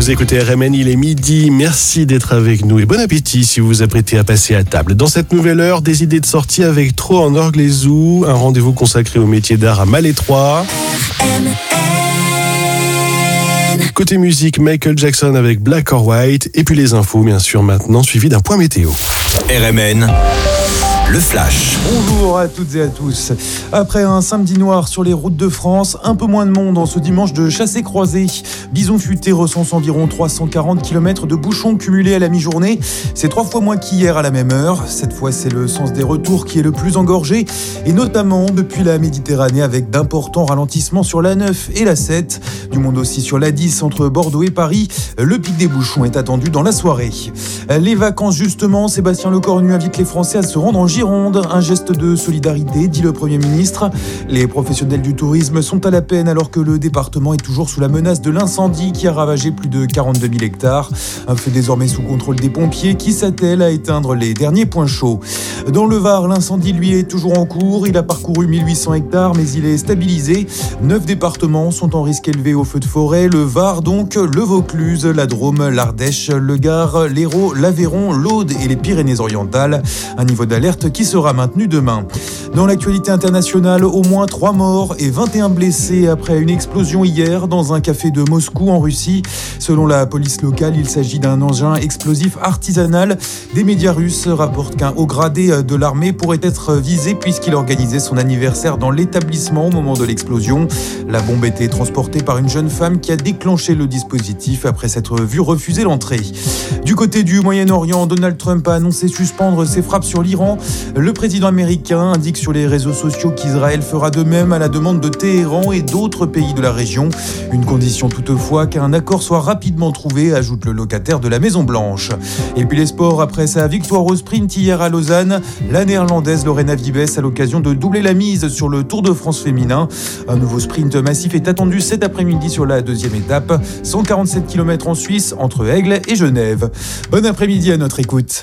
Vous écoutez RMN, il est midi. Merci d'être avec nous et bon appétit si vous vous apprêtez à passer à table. Dans cette nouvelle heure, des idées de sortie avec Trop en Orglézoux, un rendez-vous consacré au métier d'art à Malétroit. Côté musique, Michael Jackson avec Black or White. Et puis les infos, bien sûr, maintenant, suivi d'un point météo. RMN, le flash. Bonjour à toutes et à tous. Après un samedi noir sur les routes de France, un peu moins de monde en ce dimanche de chassé-croisé. Bison Futé recense environ 340 km de bouchons cumulés à la mi-journée. C'est 3 fois moins qu'hier à la même heure. Cette fois, c'est le sens des retours qui est le plus engorgé, et notamment depuis la Méditerranée avec d'importants ralentissements sur la 9 et la 7. Du monde aussi sur la 10 entre Bordeaux et Paris. Le pic des bouchons est attendu dans la soirée. Les vacances justement, Sébastien Lecornu invite les Français à se rendre en Gironde. Un geste de solidarité, dit le Premier ministre. Les professionnels du tourisme sont à la peine alors que le département est toujours sous la menace de l'incendie qui a ravagé plus de 42 000 hectares. Un feu désormais sous contrôle des pompiers qui s'attellent à éteindre les derniers points chauds. Dans le Var, l'incendie lui est toujours en cours. Il a parcouru 1800 hectares mais il est stabilisé. 9 départements sont en risque élevé au feu de forêt. Le Var donc, le Vaucluse, la Drôme, l'Ardèche, le Gard, l'Hérault, l'Aveyron, l'Aude et les Pyrénées-Orientales. Un niveau d'alerte qui sera maintenu demain. Dans l'actualité internationale, au moins 3 morts et 21 blessés après une explosion hier dans un café de Moscou en Russie. Selon la police locale, il s'agit d'un engin explosif artisanal. Des médias russes rapportent qu'un haut gradé de l'armée pourrait être visé puisqu'il organisait son anniversaire dans l'établissement au moment de l'explosion. La bombe était transportée par une jeune femme qui a déclenché le dispositif après s'être vue refuser l'entrée. Du côté du Moyen-Orient, Donald Trump a annoncé suspendre ses frappes sur l'Iran. Le président américain indique sur les réseaux sociaux qu'Israël fera de même à la demande de Téhéran et d'autres pays de la région. Une condition toutefois qu'un accord soit rapidement trouvé, ajoute le locataire de la Maison-Blanche. Et puis les sports, après sa victoire au sprint hier à Lausanne, la néerlandaise Lorena Wiebes a l'occasion de doubler la mise sur le Tour de France féminin. Un nouveau sprint massif est attendu cet après-midi sur la deuxième étape, 147 km en Suisse entre Aigle et Genève. Bon après-midi à notre écoute.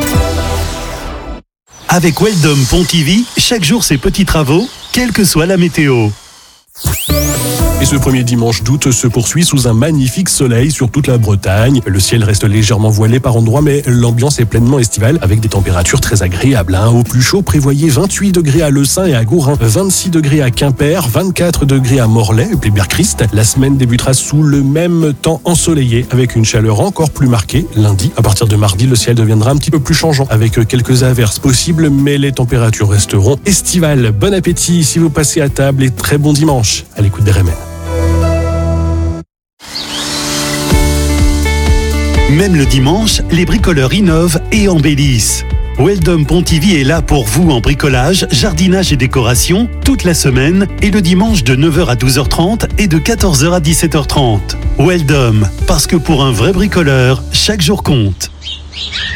Avec Weldom Pontivy, chaque jour ses petits travaux, quelle que soit la météo. Et ce premier dimanche d'août se poursuit sous un magnifique soleil sur toute la Bretagne. Le ciel reste légèrement voilé par endroits, mais l'ambiance est pleinement estivale avec des températures très agréables. Au plus chaud, prévoyez 28 degrés à Leussin et à Gourin, 26 degrés à Quimper, 24 degrés à Morlaix et Plébert-Christ. La semaine débutera sous le même temps ensoleillé avec une chaleur encore plus marquée lundi. À partir de mardi, le ciel deviendra un petit peu plus changeant avec quelques averses possibles, mais les températures resteront estivales. Bon appétit si vous passez à table et très bon dimanche à l'écoute des RMN. Même le dimanche, les bricoleurs innovent et embellissent. Weldom Pontivy est là pour vous en bricolage, jardinage et décoration toute la semaine et le dimanche de 9h à 12h30 et de 14h à 17h30. Weldom, parce que pour un vrai bricoleur, chaque jour compte.